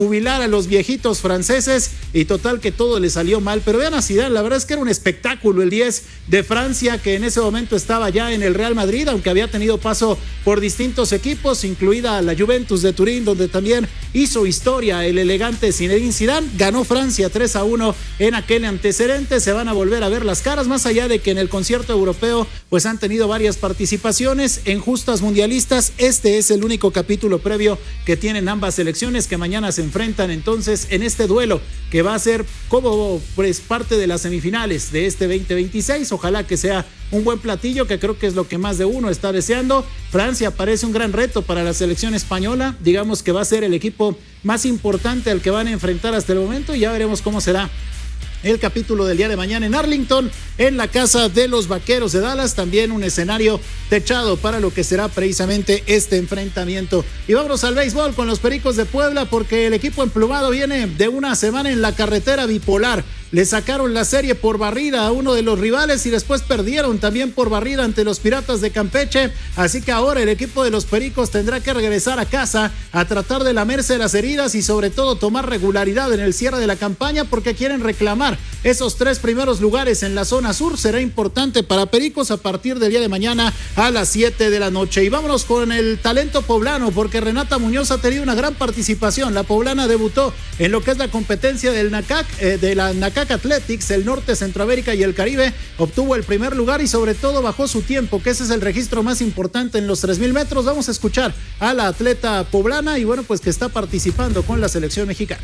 jubilar a los viejitos franceses y total que todo le salió mal. Pero vean a Zidane, la verdad es que era un espectáculo el 10 de Francia, que en ese momento estaba ya en el Real Madrid, aunque había tenido paso por distintos equipos, incluida la Juventus de Turín, donde también hizo historia el elegante Zinedine Zidane. Ganó Francia 3-1 en aquel antecedente. Se van a volver a ver las caras, más allá de que en el concierto europeo pues han tenido varias participaciones en justas mundialistas. Este es el único capítulo previo que tienen ambas selecciones, que mañana se enfrentan entonces en este duelo que va a ser como pues parte de las semifinales de este 2026. Ojalá que sea un buen platillo, que creo que es lo que más de uno está deseando. Francia parece un gran reto para la selección española, digamos que va a ser el equipo más importante al que van a enfrentar hasta el momento, y ya veremos cómo será el capítulo del día de mañana en Arlington, en la casa de los Vaqueros de Dallas, también un escenario techado para lo que será precisamente este enfrentamiento. Y vámonos al béisbol con los Pericos de Puebla, porque el equipo emplumado viene de una semana en la carretera bipolar. Le sacaron la serie por barrida a uno de los rivales y después perdieron también por barrida ante los Piratas de Campeche. Así que ahora el equipo de los Pericos tendrá que regresar a casa a tratar de lamerse las heridas y sobre todo tomar regularidad en el cierre de la campaña, porque quieren reclamar esos 3 primeros lugares en la zona sur. Será importante para Pericos a partir del día de mañana a las 7 de la noche. Y vámonos con el talento poblano, porque Renata Muñoz ha tenido una gran participación. La poblana debutó en lo que es la competencia del NACAC, de la NACAC Athletics, el Norte, Centroamérica y el Caribe. Obtuvo el primer lugar y sobre todo bajó su tiempo, que ese es el registro más importante en los 3000 metros. Vamos a escuchar a la atleta poblana y bueno, pues que está participando con la selección mexicana.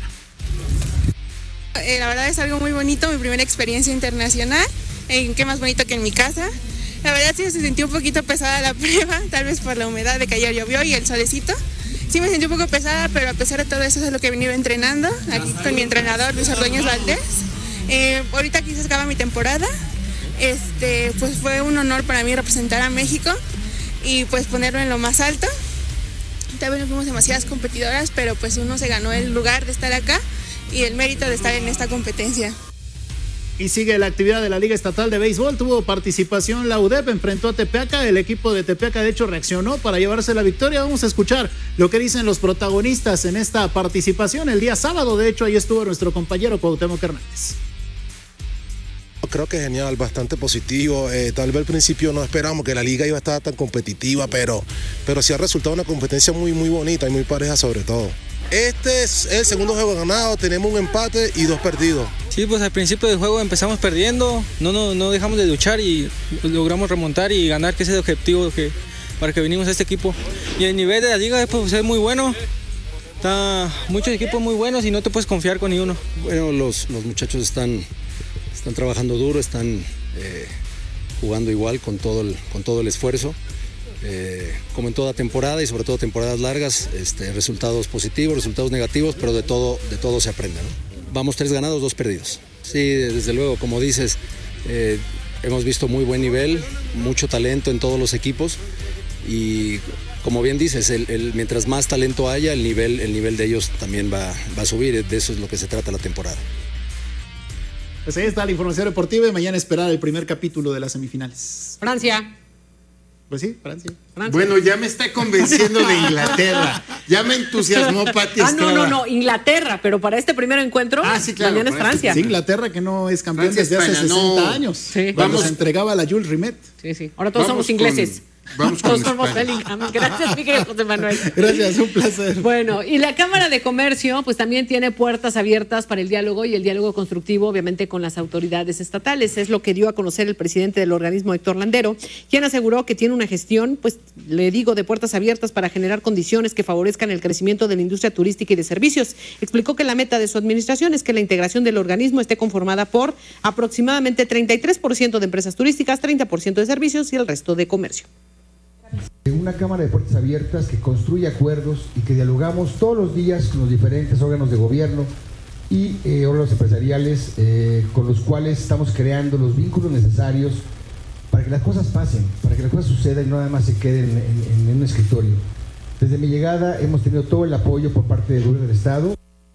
La verdad es algo muy bonito, mi primera experiencia internacional. Qué más bonito que en mi casa. La verdad sí se sintió un poquito pesada la prueba, tal vez por la humedad de que ayer llovió y el solecito. Sí me sentí un poco pesada, pero a pesar de todo eso es lo que he venido entrenando aquí con mi entrenador Luis Ordóñez Valdés. Ahorita aquí se acaba mi temporada. Pues fue un honor para mí representar a México y pues ponerlo en lo más alto. Tal vez no fuimos demasiadas competidoras, pero pues uno se ganó el lugar de estar acá y el mérito de estar en esta competencia. Y sigue la actividad de la Liga Estatal de Béisbol. Tuvo participación la UDEP, enfrentó a Tepeaca. El equipo de Tepeaca de hecho reaccionó para llevarse la victoria. Vamos a escuchar lo que dicen los protagonistas en esta participación el día sábado. De hecho ahí estuvo nuestro compañero Cuauhtémoc Hernández. Creo que genial, bastante positivo. Tal vez al principio no esperamos que la liga iba a estar tan competitiva, pero sí ha resultado una competencia muy bonita y muy pareja sobre todo. Este es el segundo juego ganado, tenemos un empate y 2 perdidos. Sí, pues al principio del juego empezamos perdiendo, no dejamos de luchar y logramos remontar y ganar, que es el objetivo para que vinimos a este equipo. Y el nivel de la liga pues, es muy bueno, está muchos equipos muy buenos y no te puedes confiar con ni uno. Bueno, los muchachos están trabajando duro, están jugando igual con todo el esfuerzo. Como en toda temporada y sobre todo temporadas largas, resultados positivos, resultados negativos, pero de todo se aprende, ¿no? Vamos 3 ganados, 2 perdidos. Sí, desde luego, como dices, hemos visto muy buen nivel, mucho talento en todos los equipos y como bien dices, mientras más talento haya, el nivel de ellos también va a subir. De eso es lo que se trata la temporada. Pues ahí está la información deportiva y mañana esperar el primer capítulo de las semifinales. Francia. Pues sí, Francia. Bueno, ya me está convenciendo de Inglaterra. Ya me entusiasmó Pati Estrada. No, Inglaterra, pero para este primer encuentro, sí, claro, mañana es Francia. Sí, Inglaterra, que no es campeón Francia, desde hace España, 60 años. Sí. Cuando se entregaba la Jules Rimet. Sí. Ahora todos somos ingleses. Vamos todos con somos España. Bellingham. Gracias, mi querido José Manuel. Gracias, un placer. Bueno, y la Cámara de Comercio pues también tiene puertas abiertas para el diálogo y el diálogo constructivo, obviamente, con las autoridades estatales. Es lo que dio a conocer el presidente del organismo, Héctor Landero, quien aseguró que tiene una gestión, pues le digo, de puertas abiertas para generar condiciones que favorezcan el crecimiento de la industria turística y de servicios. Explicó que la meta de su administración es que la integración del organismo esté conformada por aproximadamente 33% de empresas turísticas, 30% de servicios y el resto de comercio. Una cámara de puertas abiertas que construye acuerdos y que dialogamos todos los días con los diferentes órganos de gobierno y órganos empresariales con los cuales estamos creando los vínculos necesarios para que las cosas pasen, para que las cosas sucedan y no nada más se queden en un escritorio. Desde mi llegada hemos tenido todo el apoyo por parte del gobierno del Estado.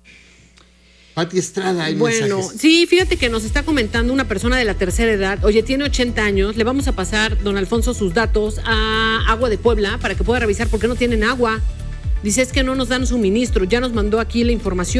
Pati Estrada, hay bueno, mensajes. Sí, fíjate que nos está comentando una persona de la tercera edad. Oye, tiene 80 años. Le vamos a pasar, don Alfonso, sus datos a Agua de Puebla para que pueda revisar por qué no tienen agua. Dice, es que no nos dan suministro. Ya nos mandó aquí la información.